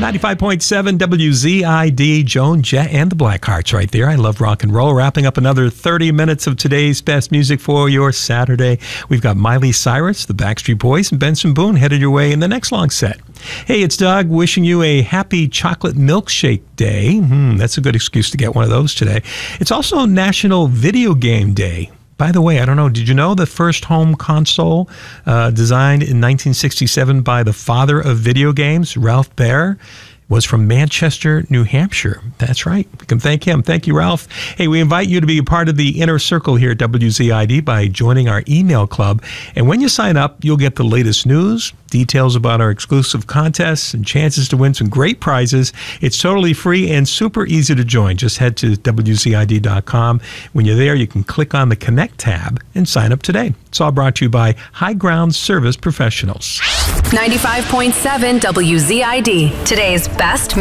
95.7 WZID, Joan Jett and the Blackhearts right there. I love rock and roll. Wrapping up another 30 minutes of today's best music for your Saturday. We've got Miley Cyrus, the Backstreet Boys, and Benson Boone headed your way in the next long set. Hey, it's Doug wishing you a happy chocolate milkshake day. That's a good excuse to get one of those today. It's also National Video Game Day. By the way, I don't know, did you know the first home console designed in 1967 by the father of video games, Ralph Baer, was from Manchester, New Hampshire. That's right. We can thank him. Thank you, Ralph. Hey, we invite you to be a part of the inner circle here at WZID by joining our email club. And when you sign up, you'll get the latest news, details about our exclusive contests, and chances to win some great prizes. It's totally free and super easy to join. Just head to WZID.com. When you're there, you can click on the Connect tab and sign up today. It's all brought to you by High Ground Service Professionals. 95.7 WZID, today's best